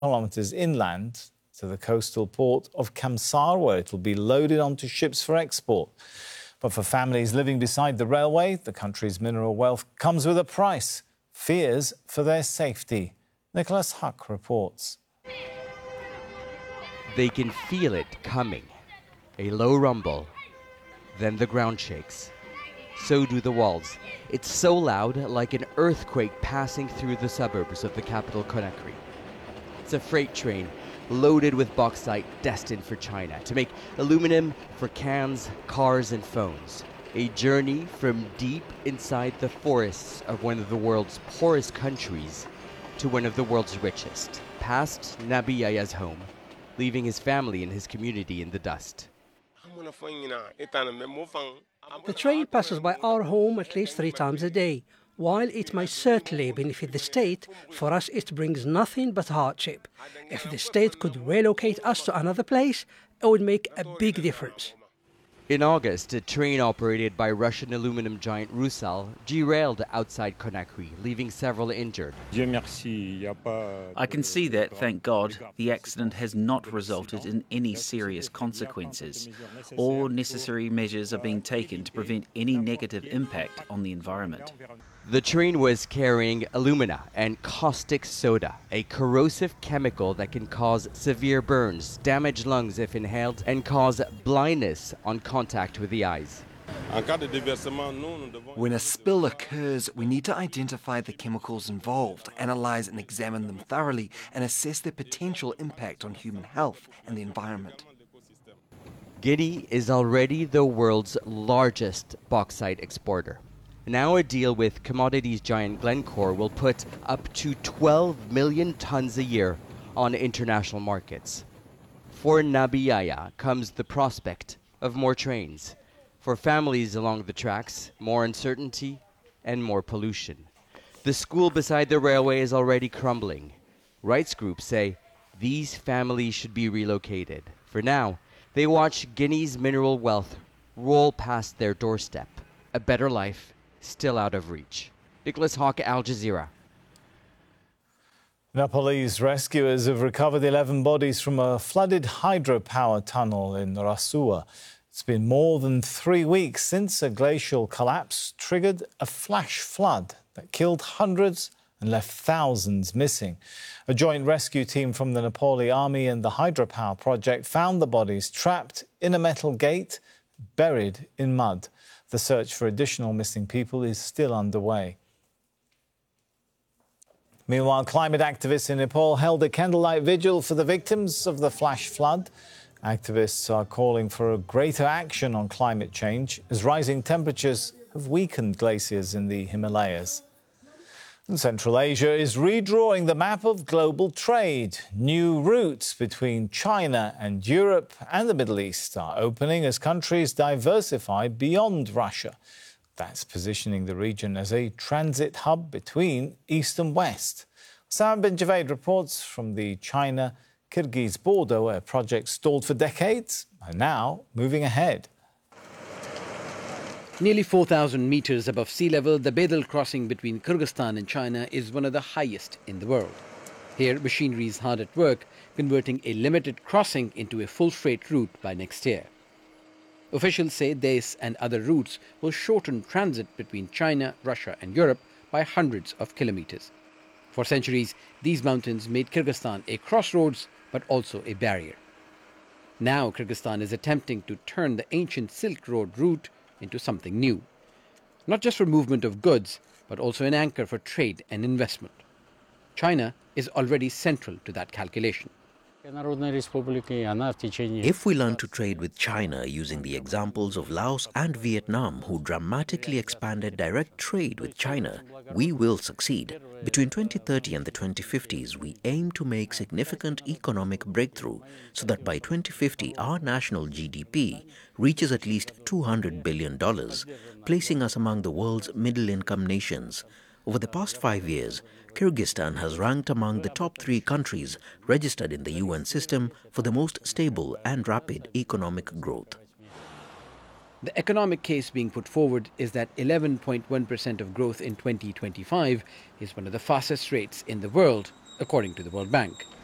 kilometres inland to the coastal port of Kamsar, where it will be loaded onto ships for export. But for families living beside the railway, the country's mineral wealth comes with a price. Fears for their safety. Nicholas Huck reports. They can feel it coming. A low rumble. Then the ground shakes. So do the walls. It's so loud, like an earthquake passing through the suburbs of the capital, Conakry. It's a freight train loaded with bauxite destined for China to make aluminum for cans, cars, and phones. A journey from deep inside the forests of one of the world's poorest countries to one of the world's richest, past Nabi Yaya's home, leaving his family and his community in the dust. The train passes by our home at least 3 times a day. While it may certainly benefit the state, for us it brings nothing but hardship. If the state could relocate us to another place, it would make a big difference. In August, a train operated by Russian aluminum giant Rusal derailed outside Conakry, leaving several injured. I can see that, thank God, the accident has not resulted in any serious consequences. All necessary measures are being taken to prevent any negative impact on the environment. The train was carrying alumina and caustic soda, a corrosive chemical that can cause severe burns, damage lungs if inhaled, and cause blindness on contact with the eyes. When a spill occurs, we need to identify the chemicals involved, analyze and examine them thoroughly, and assess their potential impact on human health and the environment. Guinea is already the world's largest bauxite exporter. Now a deal with commodities giant Glencore will put up to 12 million tons a year on international markets. For Nabi Yaya comes the prospect of more trains. For families along the tracks, more uncertainty and more pollution. The school beside the railway is already crumbling. Rights groups say these families should be relocated. For now, they watch Guinea's mineral wealth roll past their doorstep. A better life still out of reach. Nicholas Hawk, Al Jazeera. Nepalese rescuers have recovered 11 bodies from a flooded hydropower tunnel in Rasua. It's been more than 3 weeks since a glacial collapse triggered a flash flood that killed hundreds and left thousands missing. A joint rescue team from the Nepali Army and the hydropower project found the bodies trapped in a metal gate, buried in mud. The search for additional missing people is still underway. Meanwhile, climate activists in Nepal held a candlelight vigil for the victims of the flash flood. Activists are calling for a greater action on climate change as rising temperatures have weakened glaciers in the Himalayas. And Central Asia is redrawing the map of global trade. New routes between China and Europe and the Middle East are opening as countries diversify beyond Russia. That's positioning the region as a transit hub between East and West. Sam bin Javed reports from the China-Kyrgyz border, where projects stalled for decades are now moving ahead. Nearly 4,000 meters above sea level, the Bedel crossing between Kyrgyzstan and China is one of the highest in the world. Here, machinery is hard at work, converting a limited crossing into a full freight route by next year. Officials say this and other routes will shorten transit between China, Russia and Europe by hundreds of kilometers. For centuries, these mountains made Kyrgyzstan a crossroads, but also a barrier. Now, Kyrgyzstan is attempting to turn the ancient Silk Road route into something new. Not just for movement of goods, but also an anchor for trade and investment. China is already central to that calculation. If we learn to trade with China using the examples of Laos and Vietnam, who dramatically expanded direct trade with China, we will succeed. Between 2030 and the 2050s, we aim to make significant economic breakthrough so that by 2050 our national GDP reaches at least $200 billion, placing us among the world's middle-income nations. Over the past 5 years, Kyrgyzstan has ranked among the top 3 countries registered in the UN system for the most stable and rapid economic growth. The economic case being put forward is that 11.1% of growth in 2025 is one of the fastest rates in the world, according to the World Bank.